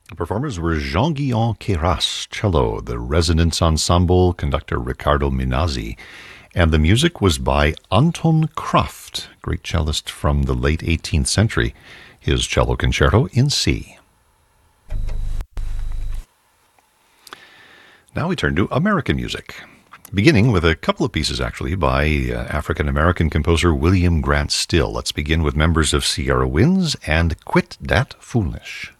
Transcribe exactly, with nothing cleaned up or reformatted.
The performers were Jean-Guyon Queyras, cello, the Resonance Ensemble, conductor Riccardo Minazzi, and the music was by Anton Kraft, great cellist from the late eighteenth century, his cello concerto in C. Now we turn to American music, beginning with a couple of pieces, actually, by uh, African-American composer William Grant Still. Let's begin with members of Sierra Winds and Quit Dat Foolish.